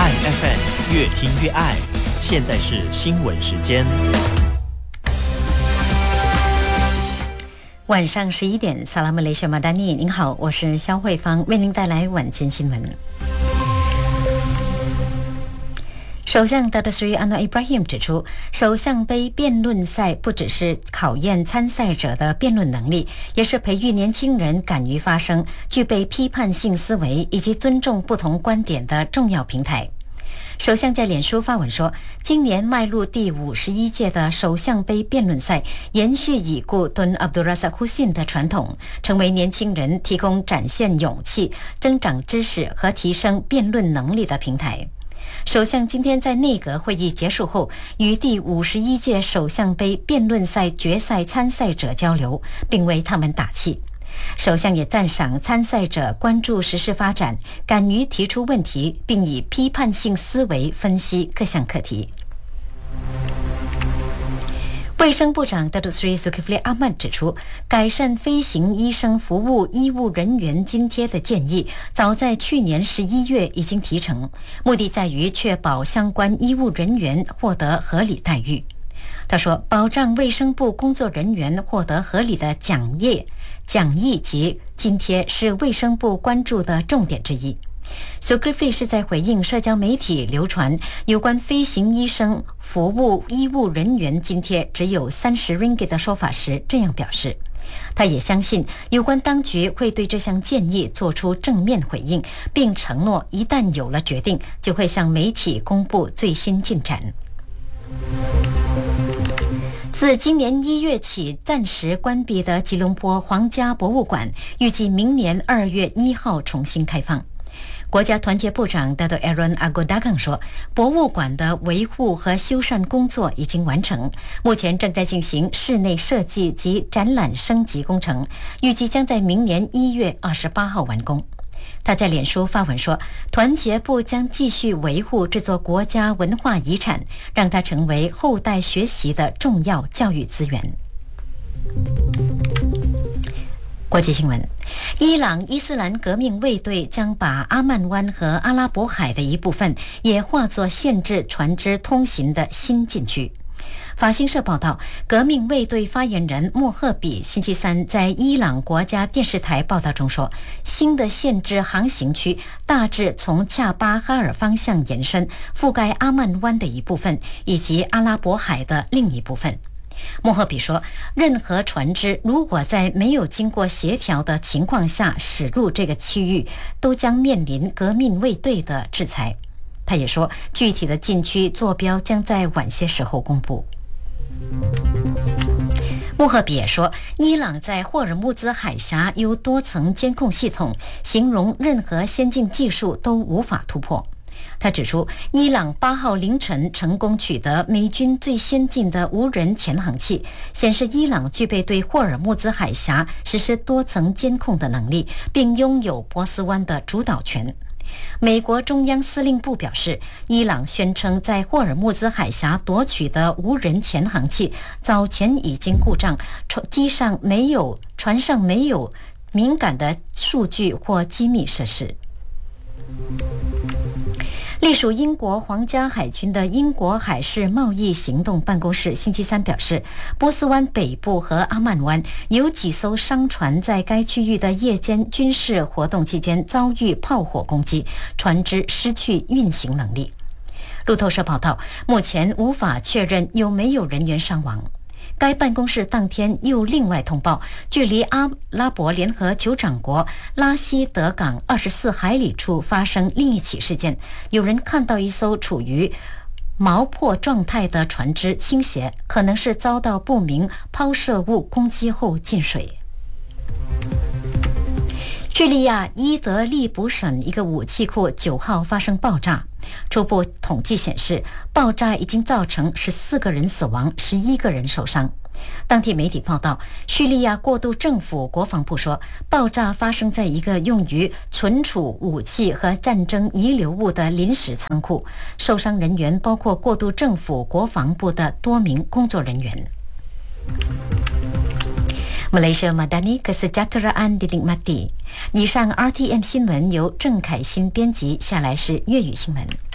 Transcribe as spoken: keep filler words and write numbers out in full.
爱 F M 越听越爱，现在是新闻时间。 晚上十一点，萨拉姆雷什马丹尼，您好，我是肖慧芳，为您带来晚间新闻。首相达特斯里安诺伊布拉希姆指出，首相杯辩论赛不只是考验参赛者的辩论能力，也是培育年轻人敢于发声、具备批判性思维以及尊重不同观点的重要平台。首相在脸书发文说，今年迈入第五十一届的首相杯辩论赛，延续已故敦阿卜杜拉萨库辛的传统，成为年轻人提供展现勇气、增长知识和提升辩论能力的平台。首相今天在内阁会议结束后，与第五十一届首相杯辩论赛决赛参赛者交流，并为他们打气。首相也赞赏参赛者关注时事发展，敢于提出问题，并以批判性思维分析各项课题。卫生部长 Datuk Seri Zulkifli Ahmad 指出，改善飞行医生服务医务人员津贴的建议早在去年十一月已经提成，目的在于确保相关医务人员获得合理待遇。他说，保障卫生部工作人员获得合理的奖励、奖励及津贴是卫生部关注的重点之一。Zulkifli 是在回应社交媒体流传有关飞行医生服务医务人员津贴只有三十 ringgit 的说法时这样表示。他也相信有关当局会对这项建议做出正面回应，并承诺一旦有了决定，就会向媒体公布最新进展。自今年一月起暂时关闭的吉隆坡皇家博物馆，预计明年二月一号重新开放。国家团结部长 Dato' Aaron Agodagang 说，博物馆的维护和修缮工作已经完成，目前正在进行室内设计及展览升级工程，预计将在明年一月二十八号完工。他在脸书发文说，团结部将继续维护这座国家文化遗产，让它成为后代学习的重要教育资源。国际新闻，伊朗伊斯兰革命卫队将把阿曼湾和阿拉伯海的一部分也化作限制船只通行的新禁区。法新社报道，革命卫队发言人莫赫比星期三在伊朗国家电视台报道中说，新的限制航行区大致从恰巴哈尔方向延伸，覆盖阿曼湾的一部分以及阿拉伯海的另一部分。莫赫比说，任何船只如果在没有经过协调的情况下驶入这个区域，都将面临革命卫队的制裁。他也说，具体的禁区坐标将在晚些时候公布。穆赫比也说，伊朗在霍尔木兹海峡有多层监控系统，形容任何先进技术都无法突破。他指出，伊朗八号凌晨成功取得美军最先进的无人潜航器，显示伊朗具备对霍尔木兹海峡实施多层监控的能力，并拥有波斯湾的主导权。美国中央司令部表示，伊朗宣称在霍尔木兹海峡夺取的无人潜航器早前已经故障，船机上没有船上没有敏感的数据或机密设施。隶属英国皇家海军的英国海事贸易行动办公室星期三表示，波斯湾北部和阿曼湾有几艘商船在该区域的夜间军事活动期间遭遇炮火攻击，船只失去运行能力。路透社报道，目前无法确认有没有人员伤亡。该办公室当天又另外通报，距离阿拉伯联合酋长国拉希德港二十四海里处发生另一起事件，有人看到一艘处于锚泊状态的船只倾斜，可能是遭到不明抛射物攻击后进水。叙利亚伊德利卜省一个武器库九号发生爆炸，初步统计显示，爆炸已经造成十四个人死亡，十一个人受伤。当地媒体报道，叙利亚过渡政府国防部说，爆炸发生在一个用于存储武器和战争遗留物的临时仓库，受伤人员包括过渡政府国防部的多名工作人员。Malaysia Madani Kesejahteraan dinikmati。以上 R T M 新闻由郑凯欣编辑，下来是粤语新闻。